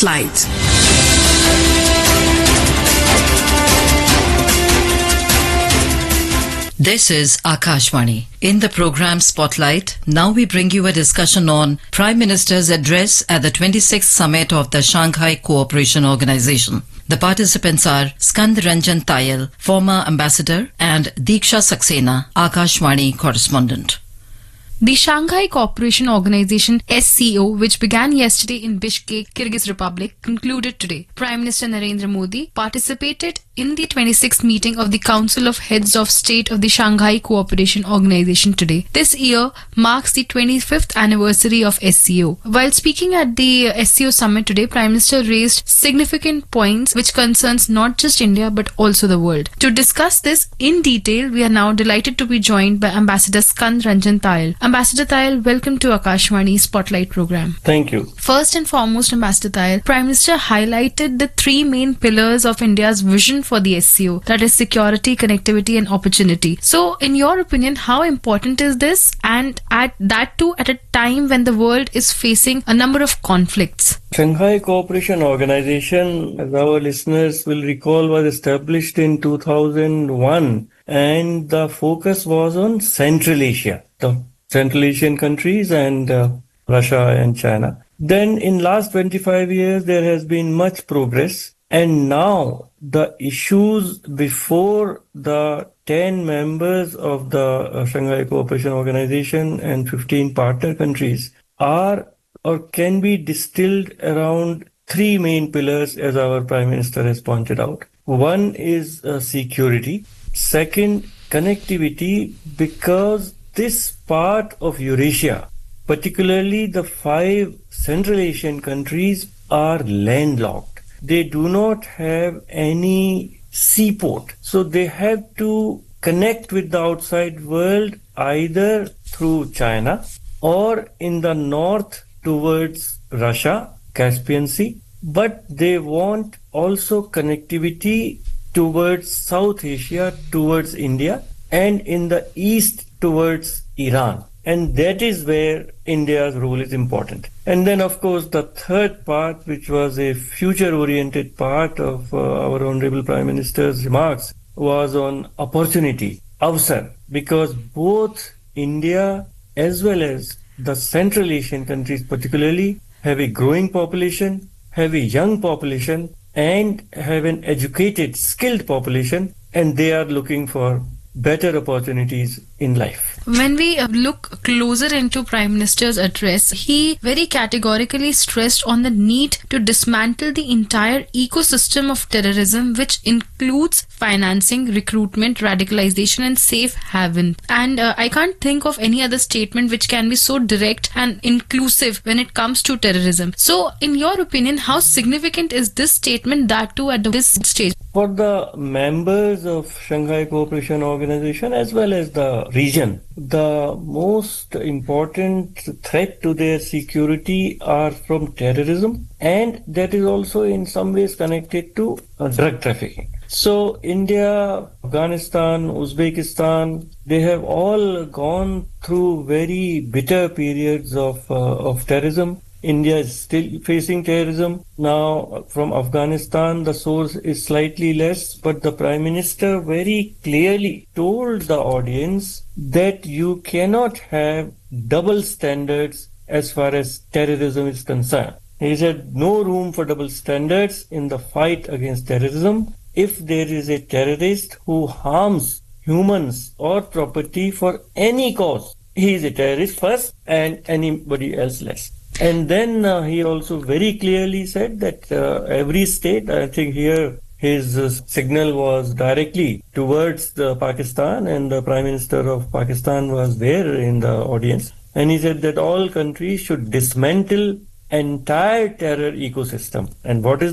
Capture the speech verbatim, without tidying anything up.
Spotlight. This is Akashvani. In the program Spotlight, now we bring you a discussion on Prime Minister's address at the twenty-sixth Summit of the Shanghai Cooperation Organization. The participants are Skand Ranjan Tayal, former ambassador, and Diksha Saxena, Akashvani correspondent. The Shanghai Cooperation Organization S C O, which began yesterday in Bishkek, Kyrgyz Republic, concluded today. Prime Minister Narendra Modi participated in the twenty-sixth meeting of the Council of Heads of State of the Shanghai Cooperation Organization today. This year marks the twenty-fifth anniversary of S C O. While speaking at the S C O summit today, Prime Minister raised significant points which concerns not just India but also the world. To discuss this in detail, we are now delighted to be joined by Ambassador Skand Ranjan Tayal. Ambassador Tayal, welcome to Akashvani Spotlight program. Thank you. First and foremost, Ambassador Tayal, Prime Minister highlighted the three main pillars of India's vision for the S C O, that is security, connectivity and opportunity. So, in your opinion, how important is this, and at that too at a time when the world is facing a number of conflicts? Shanghai Cooperation Organization, as our listeners will recall, was established in two thousand one, and the focus was on Central Asia, the Central Asian countries and uh, Russia and China. Then in last twenty-five years, there has been much progress. And now the issues before the ten members of the uh, Shanghai Cooperation Organization and fifteen partner countries are or can be distilled around three main pillars, as our Prime Minister has pointed out. One is uh, security. Second, connectivity, because this part of Eurasia, particularly the five Central Asian countries, are landlocked. They do not have any seaport. So they have to connect with the outside world either through China or in the north towards Russia, Caspian Sea. But they want also connectivity towards South Asia, towards India, and in the east towards Iran. And that is where India's role is important. And then, of course, the third part, which was a future-oriented part of uh, our Honorable Prime Minister's remarks, was on opportunity, avsar, because both India as well as the Central Asian countries particularly have a growing population, have a young population, and have an educated, skilled population, and they are looking for better opportunities in life. When we look closer into Prime Minister's address, he very categorically stressed on the need to dismantle the entire ecosystem of terrorism, which includes financing, recruitment, radicalization and safe haven. And uh, I can't think of any other statement which can be so direct and inclusive when it comes to terrorism. So, in your opinion, how significant is this statement, that too at this stage? For the members of Shanghai Cooperation Organization as well as the region, the most important threat to their security are from terrorism, and that is also in some ways connected to uh, drug trafficking. So India, Afghanistan, Uzbekistan, they have all gone through very bitter periods of uh, of terrorism. India is still facing terrorism. Now, from Afghanistan, the source is slightly less, but the Prime Minister very clearly told the audience that you cannot have double standards as far as terrorism is concerned. He said no room for double standards in the fight against terrorism. If there is a terrorist who harms humans or property for any cause, he is a terrorist first and anybody else less. And then uh, he also very clearly said that uh, every state, I think here his uh, signal was directly towards the Pakistan, and the Prime Minister of Pakistan was there in the audience. And he said that all countries should dismantle entire terror ecosystem. And what is